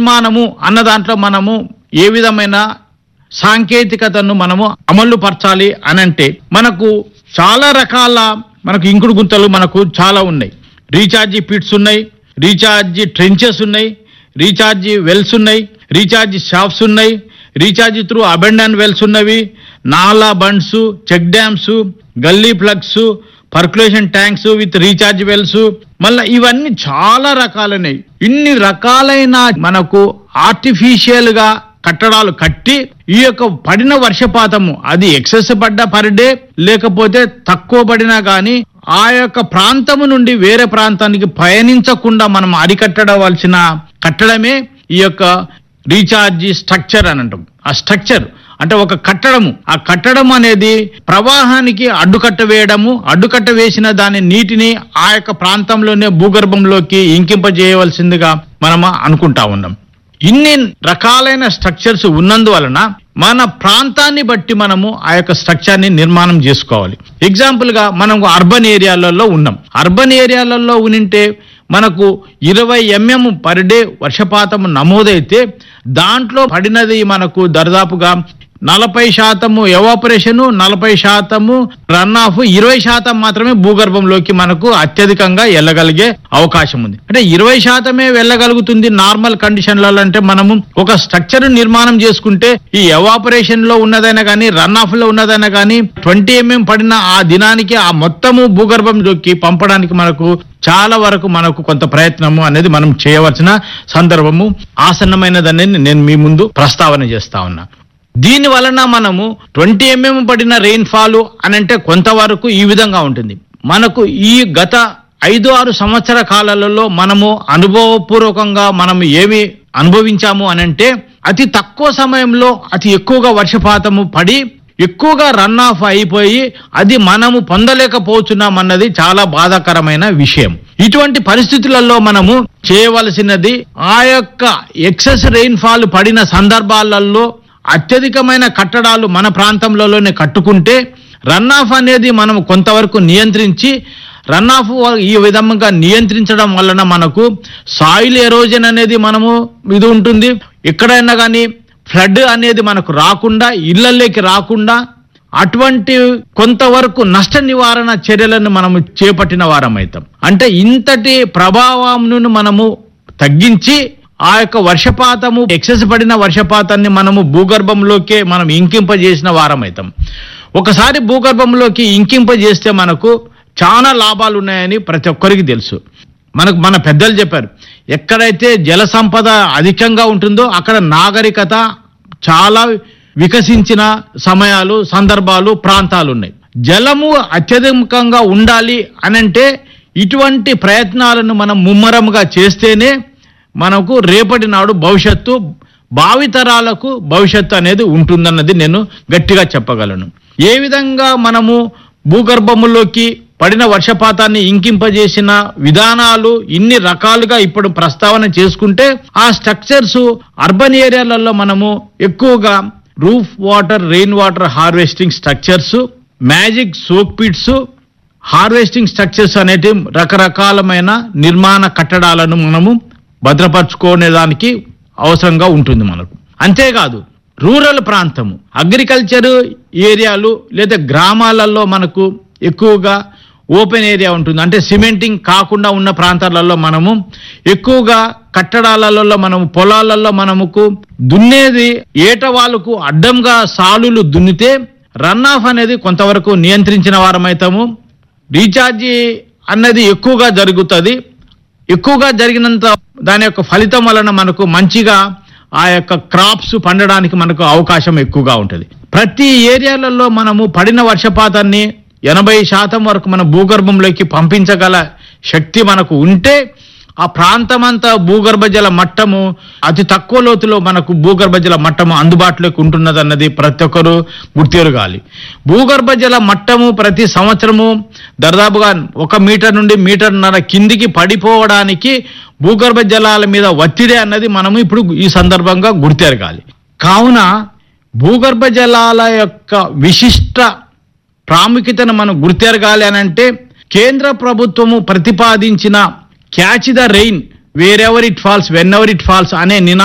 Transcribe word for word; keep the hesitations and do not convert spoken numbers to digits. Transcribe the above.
నిర్మాణము అన్న దాంట్లో మనము ఏ విధమైన సాంకేతికతను మనము అమలు పరచాలి అనంటే మనకు చాలా రకాల మనకు ఇంకుడు గుంతలు మనకు చాలా ఉన్నాయి. రీఛార్జీ పిట్స్ ఉన్నాయి, రీఛార్జీ ట్రెంచెస్ ఉన్నాయి, రీఛార్జీ వెల్స్ ఉన్నాయి, రీఛార్జీ షాఫ్ట్స్ ఉన్నాయి, రీఛార్జీ త్రూ అబెండన్ వెల్స్ ఉన్నవి, నాలా బండ్స్, చెక్ డ్యామ్స్, గల్లీ plugs, percolation tanks with recharge wells, మళ్ళీ ఇవన్నీ చాలా రకాలైనవి. ఇన్ని రకాలైన మనకు ఆర్టిఫిషియల్ గా కట్టడాలు కట్టి ఈ యొక్క పడిన వర్షపాతము అది ఎక్సెస్ పడ్డ పర్ డే లేకపోతే తక్కువ పడినా గానీ ఆ యొక్క ప్రాంతము నుండి వేరే ప్రాంతానికి పయనించకుండా మనం అరికట్టవలసిన కట్టడమే ఈ యొక్క రీఛార్జీ స్ట్రక్చర్ అని అంటాం. ఆ స్ట్రక్చర్ అంటే ఒక కట్టడము, ఆ కట్టడం అనేది ప్రవాహానికి అడ్డుకట్ట వేయడము, అడ్డుకట్ట వేసిన దాని నీటిని ఆ యొక్క ప్రాంతంలోనే భూగర్భంలోకి ఇంకింపజేయవలసిందిగా మనం అనుకుంటా ఉన్నాం. ఇన్ని రకాలైన స్ట్రక్చర్స్ ఉన్నందువలన మన ప్రాంతాన్ని బట్టి మనము ఆ యొక్క స్ట్రక్చర్ ని నిర్మాణం చేసుకోవాలి. ఎగ్జాంపుల్ గా మనం అర్బన్ ఏరియాలలో ఉన్నాం. అర్బన్ ఏరియాలలో ఉనింటే మనకు ఇరవై ఎంఎం పర్ డే వర్షపాతం నమోదైతే దాంట్లో పడినది మనకు దరిదాపుగా నలభై శాతము ఎవాపరేషన్, నలభై శాతము రన్ ఆఫ్, ఇరవై శాతం మాత్రమే భూగర్భంలోకి మనకు అత్యధికంగా వెళ్ళగలిగే అవకాశం ఉంది. అంటే ఇరవై శాతమే వెళ్ళగలుగుతుంది నార్మల్ కండిషన్లలో. అంటే మనము ఒక స్ట్రక్చర్ నిర్మాణం చేసుకుంటే ఈ ఎవాపరేషన్ లో ఉన్నదైనా కానీ రన్ ఆఫ్ లో ఉన్నదైనా కానీ ట్వంటీ ఎంఎం పడిన ఆ దినానికి ఆ మొత్తము భూగర్భంలోకి పంపడానికి మనకు చాలా వరకు మనకు కొంత ప్రయత్నము అనేది మనం చేయవలసిన సందర్భము ఆసన్నమైనదని నేను మీ ముందు ప్రస్తావన చేస్తా ఉన్నా. దీని వలన మనము ట్వంటీ ఎంఎం పడిన రెయిన్ ఫాల్ అని అంటే కొంతవరకు ఈ విధంగా ఉంటుంది. మనకు ఈ గత ఐదు ఆరు సంవత్సర కాలాలలో మనము అనుభవపూర్వకంగా మనము ఏమి అనుభవించాము అని అంటే అతి తక్కువ సమయంలో అతి ఎక్కువగా వర్షపాతము పడి ఎక్కువగా రన్ ఆఫ్ అయిపోయి అది మనము పొందలేకపోతున్నాం అన్నది చాలా బాధాకరమైన విషయం. ఇటువంటి పరిస్థితులలో మనము చేయవలసినది ఆ యొక్క ఎక్సెస్ రెయిన్ ఫాల్ పడిన సందర్భాలలో అత్యధికమైన కట్టడాలు మన ప్రాంతంలోనే కట్టుకుంటే రన్ ఆఫ్ అనేది మనం కొంతవరకు నియంత్రించి, రన్ ఆఫ్ ఈ విధంగా నియంత్రించడం వలన మనకు సాయిల్ ఎరోజన్ అనేది మనము ఇది ఉంటుంది. ఎక్కడైనా కానీ ఫ్లడ్ అనేది మనకు రాకుండా, ఇళ్లలోకి రాకుండా అటువంటి కొంతవరకు నష్ట నివారణ చర్యలను మనము చేపట్టిన వారమైతాం. అంటే ఇంతటి ప్రభావంను మనము తగ్గించి ఆ యొక్క వర్షపాతము ఎక్సెస్ పడిన వర్షపాతాన్ని మనము భూగర్భంలోకే మనం ఇంకింపజేసిన వారమైతాం. ఒకసారి భూగర్భంలోకి ఇంకింపజేస్తే మనకు చాలా లాభాలు ఉన్నాయని ప్రతి ఒక్కరికి తెలుసు. మనకు మన పెద్దలు చెప్పారు, ఎక్కడైతే జల సంపద అధికంగా ఉంటుందో అక్కడ నాగరికత చాలా వికసించిన సమయాలు, సందర్భాలు, ప్రాంతాలు ఉన్నాయి. జలము అత్యధికంగా ఉండాలి అనంటే ఇటువంటి ప్రయత్నాలను మనం ముమ్మరముగా చేస్తేనే మనకు రేపటి నాడు భవిష్యత్తు, భావితరాలకు భవిష్యత్తు అనేది ఉంటుందన్నది నేను గట్టిగా చెప్పగలను. ఏ విధంగా మనము భూగర్భములోకి పడిన వర్షపాతాన్ని ఇంకింపజేసిన విధానాలు ఇన్ని రకాలుగా ఇప్పుడు ప్రస్తావన చేసుకుంటే ఆ స్ట్రక్చర్స్ అర్బన్ ఏరియాలలో మనము ఎక్కువగా roof water, rain water harvesting structures, magic soak pits, harvesting structures అనేటి రకరకాలమైన నిర్మాణ కట్టడాలను మనము భద్రపరచుకునే దానికి అవసరంగా ఉంటుంది మనకు. అంతేకాదు రూరల్ ప్రాంతము, అగ్రికల్చర్ ఏరియాలు లేదా గ్రామాలలో మనకు ఎక్కువగా ఓపెన్ ఏరియా ఉంటుంది. అంటే సిమెంటింగ్ కాకుండా ఉన్న ప్రాంతాలలో మనము ఎక్కువగా కట్టడాలలో మనము పొలాలలో మనముకు దున్నేది ఏటవాళ్ళకు అడ్డంగా సాలులు దున్నితే రన్ ఆఫ్ అనేది కొంతవరకు నియంత్రించిన వారమైతాము. రీఛార్జీ అన్నది ఎక్కువగా జరుగుతుంది. ఎక్కువగా జరిగినంత దాని యొక్క ఫలితం వలన మనకు మంచిగా ఆ యొక్క క్రాప్స్ పండడానికి మనకు అవకాశం ఎక్కువగా ఉంటుంది. ప్రతి ఏరియాలలో మనము పడిన వర్షపాతాన్ని ఎనభై శాతం వరకు మన భూగర్భంలోకి పంపించగల శక్తి మనకు ఉంటే ఆ ప్రాంతమంతా భూగర్భ జల మట్టము అతి తక్కువ లోతులో మనకు భూగర్భ జల మట్టము అందుబాటులోకి ఉంటున్నదన్నది ప్రతి ఒక్కరు గుర్తెరగాలి. భూగర్భ జల మట్టము ప్రతి సంవత్సరము దాదాపుగా ఒక మీటర్ నుండి మీటర్న్నర కిందికి పడిపోవడానికి భూగర్భ జలాల మీద ఒత్తిడి అన్నది మనము ఇప్పుడు ఈ సందర్భంగా గుర్తెరగాలి. కావున భూగర్భ జలాల యొక్క విశిష్ట ప్రాముఖ్యతను మనం గుర్తెరగాలి అని అంటే కేంద్ర ప్రభుత్వము ప్రతిపాదించిన catch the rain wear ever it falls when ever it falls అనే నినా